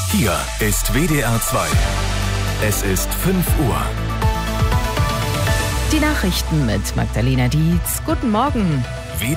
Hier ist WDR 2. Es ist 5 Uhr. Die Nachrichten mit Magdalena Dietz. Guten Morgen.